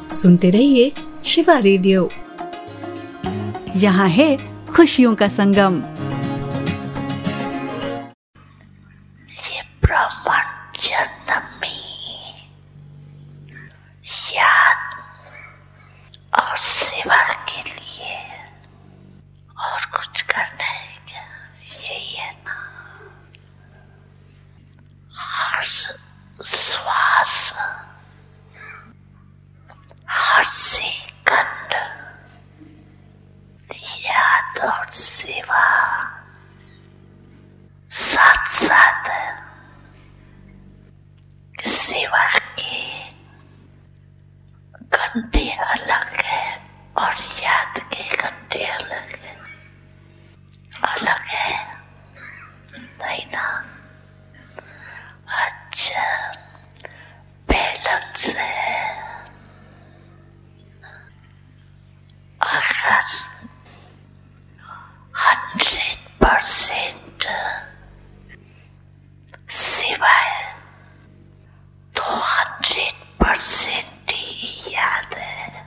सुनते रहिए शिवा रेडियो। यहाँ है खुशियों का संगम। ये ब्रह्मांड जन्म में याद और सेवा के लिए और कुछ करना है क्या? यही है ना। हर श्वास, हर सेकंड याद और सेवा साथ साथ है। सेवा के घंटे अलग है और याद के घंटे अलग है। अलग है नहीं ना? अच्छा, बैलेंस है। अगर 100% सेवा है तो 100% ही याद है।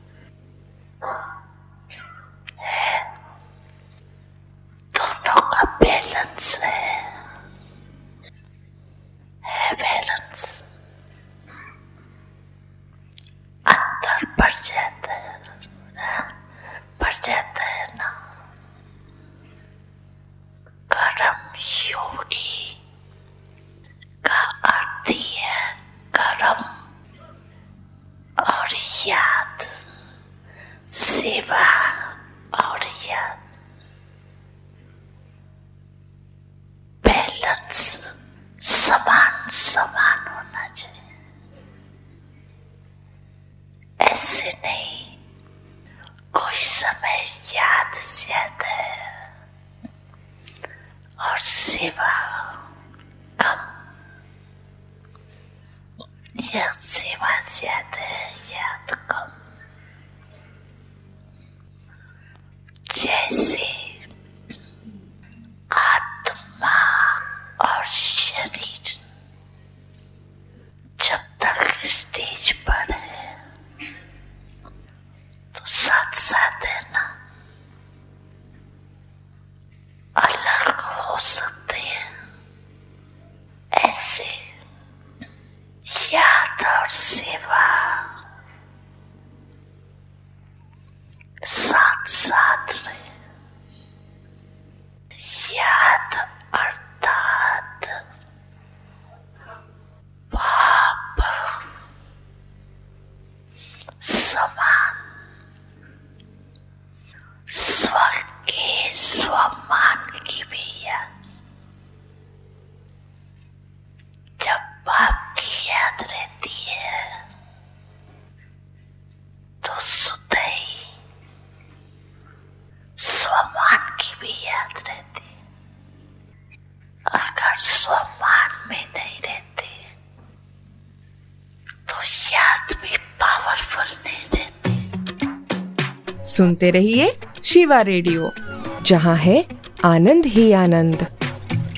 दोनों का बैलेंस है बैलेंस। अंतर बढ़ जाता है ना। कर्म योगी का अर्थ ही है कर्म और याद, सेवा और याद। बैलेंस समान समान होना चाहिए। ऐसे नहीं कोई समय याद ज्यादा है और सेवा कम, या सेवा ज्यादा है याद कम। जैसे आत्मा और शरीर जब तक स्टेज पर है तो साथ साथ है ना। अलग हो सकते हैं। ऐसे याद और सेवा साथ साथ रहे। याद अर्थात पाप समान, स्व के स्वमान की भी याद। जब पाप की याद रहती है तो सुधई स्वमान की भी याद रहती। अगर स्वमान में नहीं रहते तो याद भी पावरफुल नहीं रहती। सुनते रहिए शिवा रेडियो, जहाँ है आनंद ही आनंद।